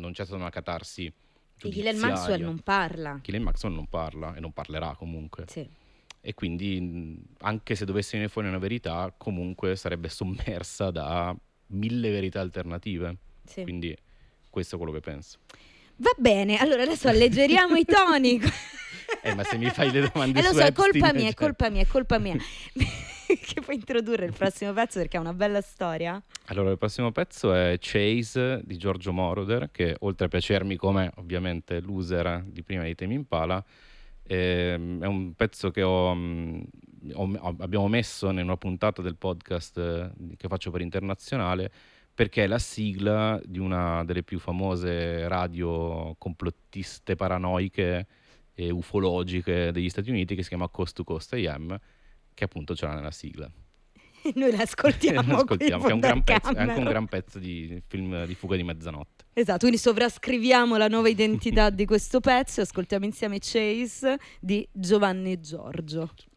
non c'è stata una catarsi E giudiziaria. Ghislaine Maxwell non parla. Ghislaine Maxwell non parla e non parlerà comunque. Sì. E quindi anche se dovesse venire fuori una verità, comunque sarebbe sommersa da 1000 verità alternative. Sì. Quindi questo è quello che penso. Va bene, allora adesso alleggeriamo i toni. Ma se mi fai le domande lo su so, è Epstein, colpa mia, è cioè- colpa mia. Che puoi introdurre il prossimo pezzo perché ha una bella storia. Allora, il prossimo pezzo è Chase di Giorgio Moroder, che oltre a piacermi come ovviamente loser di prima di Tame Impala, è un pezzo che abbiamo messo in una puntata del podcast che faccio per Internazionale, perché è la sigla di una delle più famose radio complottiste paranoiche e ufologiche degli Stati Uniti, che si chiama Coast to Coast AM, che appunto c'era nella sigla. Noi l'ascoltiamo, Che è un gran pezzo, è anche un gran pezzo di film di Fuga di mezzanotte. Esatto, quindi sovrascriviamo la nuova identità di questo pezzo e ascoltiamo insieme Chase di Giovanni Giorgio.